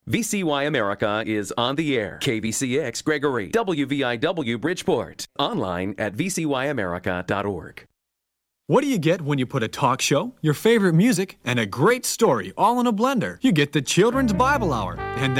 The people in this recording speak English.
VCY America is on the air. KVCX Gregory, WVIW Bridgeport. Online at vcyamerica.org. What do you get when you put a talk show, your favorite music, and a great story all in a blender? You get the Children's Bible Hour. And